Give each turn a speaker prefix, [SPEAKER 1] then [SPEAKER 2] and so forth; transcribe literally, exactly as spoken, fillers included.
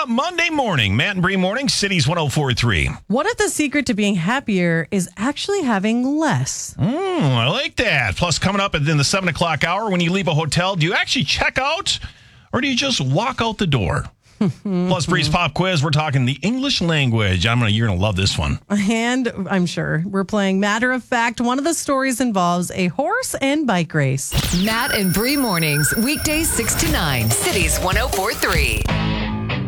[SPEAKER 1] up Monday morning. Matt and Bree morning, Cities one oh four point three.
[SPEAKER 2] What if the secret to being happier is actually having less?
[SPEAKER 1] Mm, I like that. Plus, coming up in the seven o'clock hour, when you leave a hotel, do you actually check out or do you just walk out the door? Plus, Bree's Pop Quiz, we're talking the English language. I'm gonna, you're going to love this one.
[SPEAKER 2] And I'm sure we're playing Matter of Fact. One of the stories involves a horse and bike race.
[SPEAKER 3] Matt and Bree mornings, weekdays six to nine, Cities one oh four point three.